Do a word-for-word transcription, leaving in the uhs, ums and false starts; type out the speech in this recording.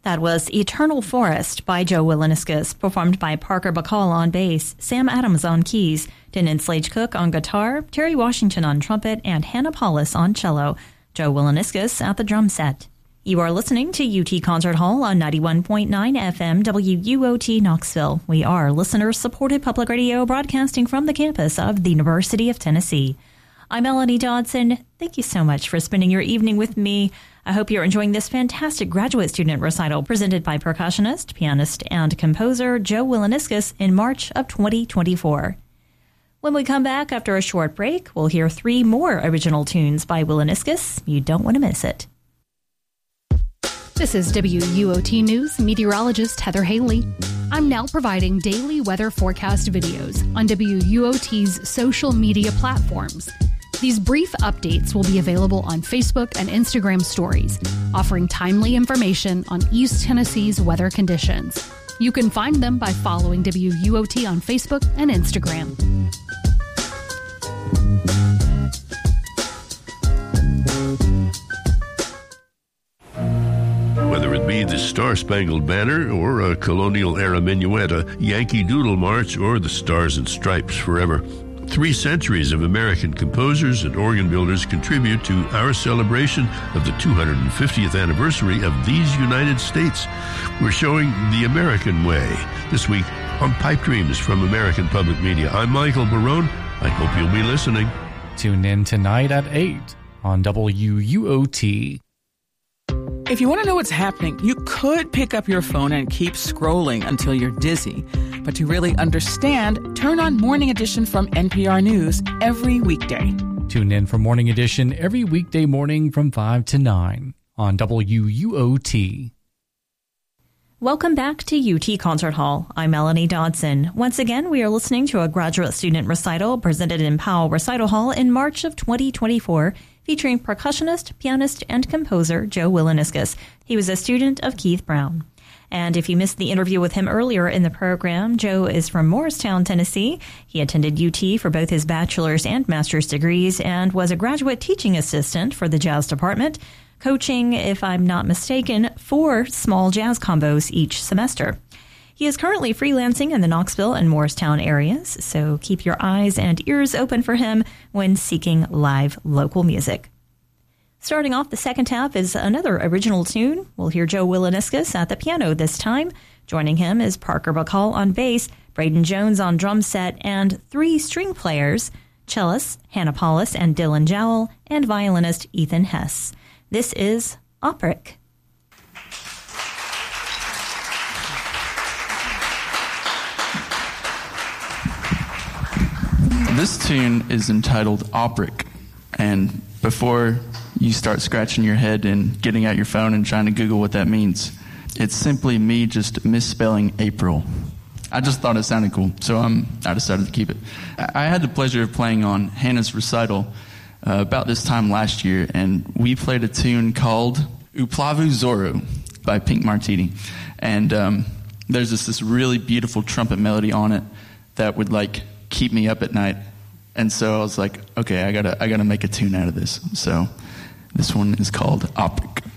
That was Eternal Forest by Joe Willaniscus, performed by Parker Bacall on bass, Sam Adams on keys, Denon Slage-Cook on guitar, Terry Washington on trumpet, and Hannah Paulus on cello. Joe Willaniscus at the drum set. You are listening to U T Concert Hall on ninety-one point nine F M W U O T Knoxville. We are listener-supported public radio broadcasting from the campus of the University of Tennessee. I'm Melanie Dodson. Thank you so much for spending your evening with me. I hope you're enjoying this fantastic graduate student recital presented by percussionist, pianist, and composer Joe Willaniscus in March of twenty twenty-four. When we come back after a short break, we'll hear three more original tunes by Willaniscus. You don't want to miss it. This is W U O T News meteorologist Heather Haley. I'm now providing daily weather forecast videos on W U O T's social media platforms. These brief updates will be available on Facebook and Instagram stories, offering timely information on East Tennessee's weather conditions. You can find them by following W U O T on Facebook and Instagram. Whether it be the Star-Spangled Banner or a colonial-era minuet, a Yankee Doodle March, or the Stars and Stripes Forever, three centuries of American composers and organ builders contribute to our celebration of the two hundred fiftieth anniversary of these United States. We're showing the American way this week on Pipe Dreams from American Public Media. I'm Michael Barone. I hope you'll be listening. Tune in tonight at eight on W U O T. If you want to know what's happening, you could pick up your phone and keep scrolling until you're dizzy. But to really understand, turn on Morning Edition from N P R News every weekday. Tune in for Morning Edition every weekday morning from five to nine on W U O T. Welcome back to U T Concert Hall. I'm Melanie Dodson. Once again, we are listening to a graduate student recital presented in Powell Recital Hall in March of twenty twenty-four, featuring percussionist, pianist, and composer Joe Willaniscus. He was a student of Keith Brown. And if you missed the interview with him earlier in the program, Joe is from Morristown, Tennessee. He attended U T for both his bachelor's and master's degrees and was a graduate teaching assistant for the jazz department, coaching, if I'm not mistaken, four small jazz combos each semester. He is currently freelancing in the Knoxville and Morristown areas, so keep your eyes and ears open for him when seeking live local music. Starting off the second half is another original tune. We'll hear Joe Willaniscus at the piano this time. Joining him is Parker Bacall on bass, Braden Jones on drum set, and three string players, cellist Hannah Paulus and Dylan Jowell, and violinist Ethan Hess. This is Operic. This tune is entitled Operic, and before you start scratching your head and getting out your phone and trying to Google what that means, it's simply me just misspelling April. I just thought it sounded cool, so um, I decided to keep it. I had the pleasure of playing on Hannah's recital uh, about this time last year, and we played a tune called Uplavu Zoro by Pink Martini. And um, there's this, this really beautiful trumpet melody on it that would like keep me up at night. And so I was like, okay, I gotta I gotta make a tune out of this. So this one is called Operic.